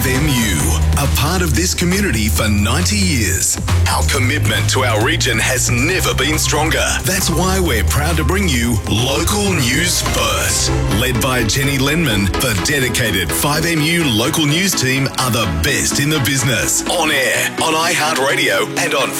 5MU, a part of this community for 90 years. Our commitment to our region has never been stronger. That's why we're proud to bring you local news first. Led by Jenny Lenman, the dedicated 5MU local news team are the best in the business. On air, on iHeartRadio and on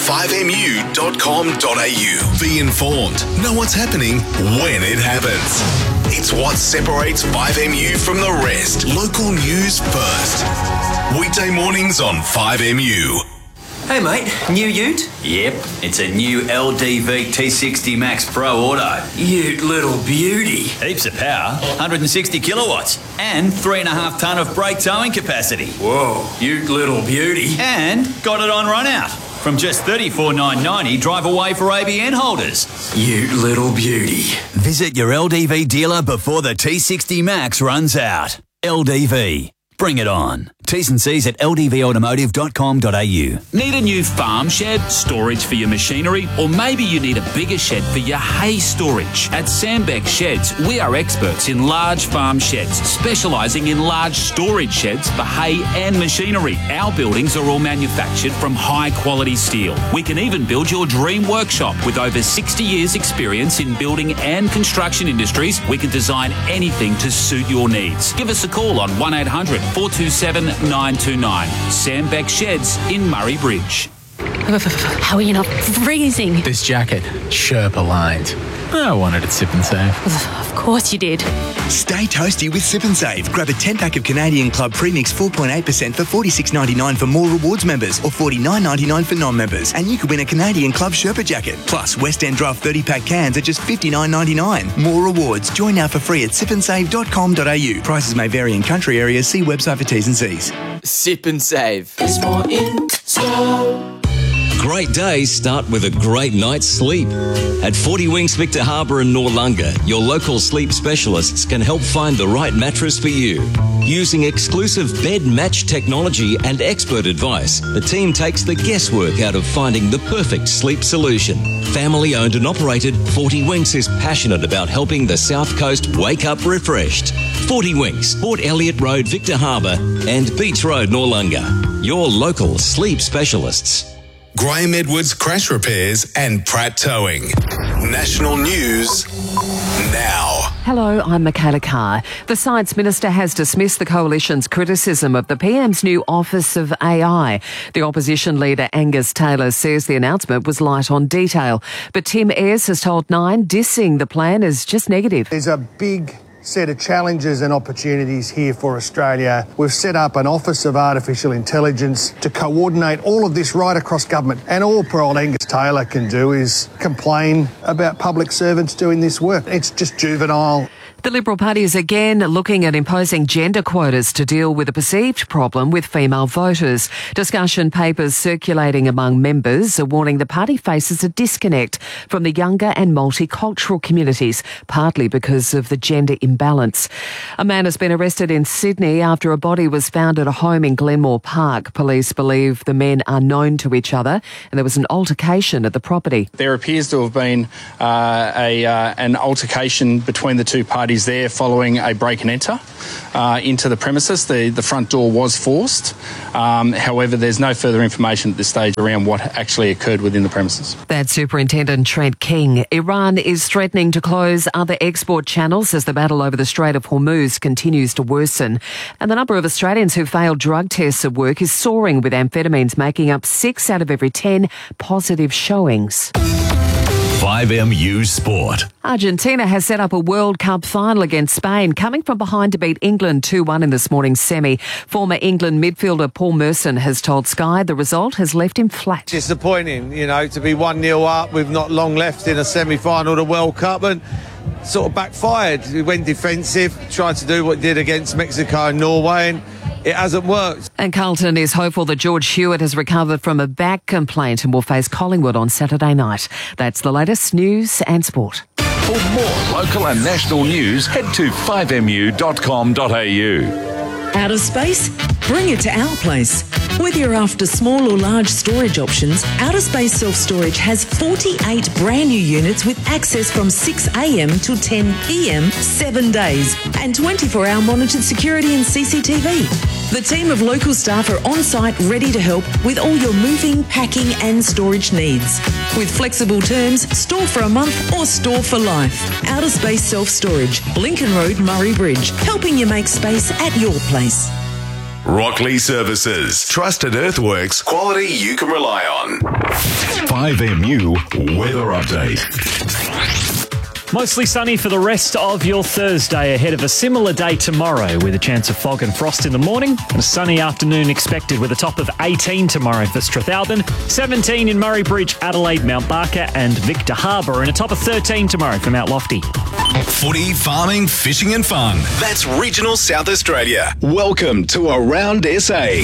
5mu.com.au. Be informed. Know what's happening when it happens. It's what separates 5MU from the rest. Local news first. Weekday mornings on 5MU. Hey mate, new ute? Yep, it's a new LDV T60 Max Pro Auto. Ute little beauty. Heaps of power, 160 kilowatts, and 3.5 tonne of brake towing capacity. Whoa, ute little beauty. And got it on run out. From just $34,990 drive away for ABN holders. Ute little beauty. Visit your LDV dealer before the T60 Max runs out. LDV. Bring it on. T's and C's at ldvautomotive.com.au. Need a new farm shed, storage for your machinery, or maybe you need a bigger shed for your hay storage? At Sandbeck Sheds, we are experts in large farm sheds, specialising in large storage sheds for hay and machinery. Our buildings are all manufactured from high-quality steel. We can even build your dream workshop. With over 60 years' experience in building and construction industries, we can design anything to suit your needs. Give us a call on 1-800-427-929. Sandbeck Sheds in Murray Bridge. How are you not freezing? This jacket, Sherpa lined. I wanted it Sip and Save. Of course you did. Stay toasty with Sip and Save. Grab a 10-pack of Canadian Club Premix 4.8% for $46.99 for More Rewards members or $49.99 for non-members. And you could win a Canadian Club Sherpa jacket. Plus, West End Draft 30-pack cans at just $59.99. More rewards. Join now for free at sipandsave.com.au. Prices may vary in country areas. See website for T's and C's. Sip and Save. There's more in store. Great days start with a great night's sleep. At 40 Winks Victor Harbour and Noarlunga, your local sleep specialists can help find the right mattress for you. Using exclusive bed match technology and expert advice, the team takes the guesswork out of finding the perfect sleep solution. Family owned and operated, 40 Winks is passionate about helping the South Coast wake up refreshed. 40 Winks, Port Elliot Road, Victor Harbour and Beach Road, Noarlunga. Your local sleep specialists. Graham Edwards Crash Repairs and Pratt Towing. National news now. Hello, I'm Michaela Carr. The Science Minister has dismissed the Coalition's criticism of the PM's new Office of AI. The opposition leader Angus Taylor says the announcement was light on detail. But Tim Ayres has told Nine dissing the plan is just negative. There's a big set of challenges and opportunities here for Australia. We've set up an Office of Artificial Intelligence to coordinate all of this right across government. And all poor old Angus Taylor can do is complain about public servants doing this work. It's just juvenile. The Liberal Party is again looking at imposing gender quotas to deal with a perceived problem with female voters. Discussion papers circulating among members are warning the party faces a disconnect from the younger and multicultural communities, partly because of the gender imbalance. A man has been arrested in Sydney after a body was found at a home in Glenmore Park. Police believe the men are known to each other and there was an altercation at the property. There appears to have been an altercation between the two parties there following a break and enter into the premises. The front door was forced. However, there's no further information at this stage around what actually occurred within the premises. That's Superintendent Trent King. Iran is threatening to close other export channels as the battle over the Strait of Hormuz continues to worsen. And the number of Australians who failed drug tests at work is soaring, with amphetamines making up 6 out of every 10 positive showings. 5MU Sport. Argentina has set up a World Cup final against Spain, coming from behind to beat England 2-1 in this morning's semi. Former England midfielder Paul Merson has told Sky the result has left him flat. Disappointing, to be 1-0 up with not long left in a semi-final of the World Cup, and sort of backfired. We went defensive, tried to do what it did against Mexico and Norway, and it hasn't worked. And Carlton is hopeful that George Hewitt has recovered from a back complaint and will face Collingwood on Saturday night. That's the latest news and sport. For more local and national news, head to 5mu.com.au. Out of space? Bring it to our place. Whether you're after small or large storage options, Outer Space Self Storage has 48 brand new units with access from 6 a.m. till 10 p.m. 7 days and 24-hour monitored security and CCTV. The team of local staff are on site ready to help with all your moving, packing and storage needs. With flexible terms, store for a month or store for life. Outer Space Self-Storage, Lincoln Road, Murray Bridge, helping you make space at your place. Rockley Services. Trusted earthworks. Quality you can rely on. 5MU Weather Update. Mostly sunny for the rest of your Thursday, ahead of a similar day tomorrow with a chance of fog and frost in the morning and a sunny afternoon expected with a top of 18 tomorrow for Strathalbyn, 17 in Murray Bridge, Adelaide, Mount Barker and Victor Harbour, and a top of 13 tomorrow for Mount Lofty. Footy, farming, fishing and fun. That's regional South Australia. Welcome to Around SA.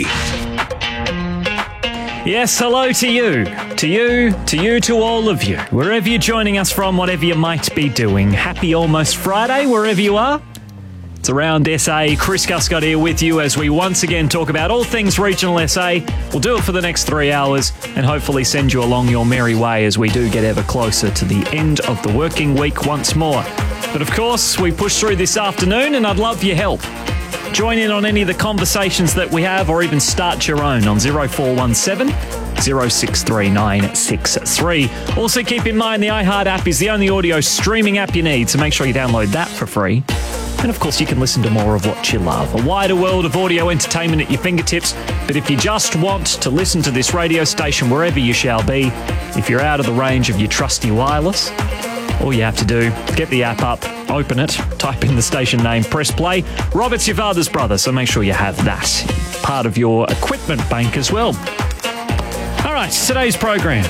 Yes, hello to you, to all of you. Wherever you're joining us from, whatever you might be doing. Happy almost Friday, wherever you are. It's Around SA. Chris Guscott here with you as we once again talk about all things regional SA. We'll do it for the next 3 hours and hopefully send you along your merry way as we do get ever closer to the end of the working week once more. But of course, we push through this afternoon and I'd love your help. Join in on any of the conversations that we have or even start your own on 0417 063963. Also keep in mind the iHeart app is the only audio streaming app you need, so make sure you download that for free. And of course you can listen to more of what you love. A wider world of audio entertainment at your fingertips. But if you just want to listen to this radio station wherever you shall be, if you're out of the range of your trusty wireless, all you have to do, get the app up, open it, type in the station name, press play. Robert's your father's brother, so make sure you have that part of your equipment bank as well. All right, today's program.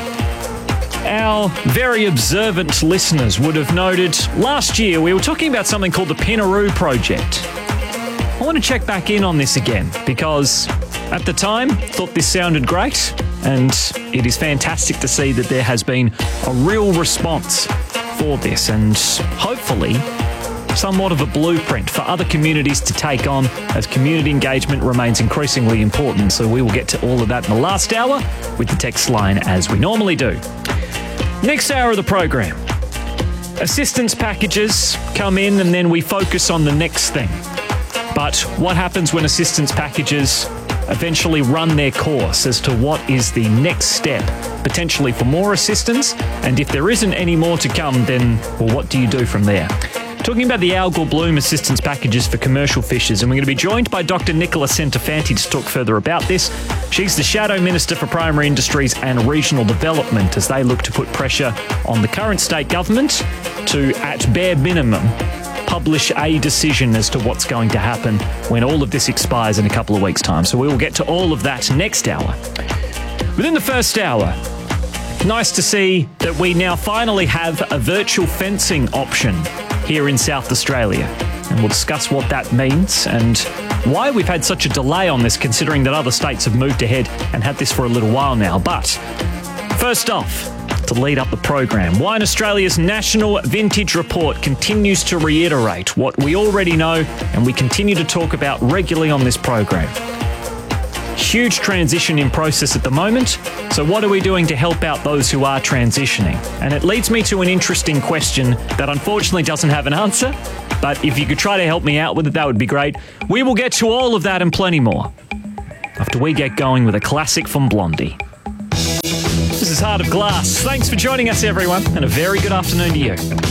Our very observant listeners would have noted last year we were talking about something called the Pinaroo Project. I want to check back in on this again because at the time thought this sounded great, and it is fantastic to see that there has been a real response for this and hopefully somewhat of a blueprint for other communities to take on as community engagement remains increasingly important. So we will get to all of that in the last hour with the text line as we normally do. Next hour of the program, assistance packages come in and then we focus on the next thing. But what happens when assistance packages eventually run their course as to what is the next step, potentially for more assistance? And if there isn't any more to come, then, well, what do you do from there? Talking about the algal bloom assistance packages for commercial fishers, and we're going to be joined by Dr. Nicola Centofanti to talk further about this. She's the Shadow Minister for Primary Industries and Regional Development as they look to put pressure on the current state government to, at bare minimum, publish a decision as to what's going to happen when all of this expires in a couple of weeks' time. So we will get to all of that next hour. Within the first hour, nice to see that we now finally have a virtual fencing option here in South Australia. And we'll discuss what that means and why we've had such a delay on this, considering that other states have moved ahead and had this for a little while now. But first off, to lead up the program, Wine Australia's National Vintage Report continues to reiterate what we already know and we continue to talk about regularly on this program. Huge transition in process at the moment, so what are we doing to help out those who are transitioning? And it leads me to an interesting question that unfortunately doesn't have an answer, but if you could try to help me out with it, that would be great. We will get to all of that and plenty more after we get going with a classic from Blondie. This is Heart of Glass. Thanks for joining us, everyone, and a very good afternoon to you.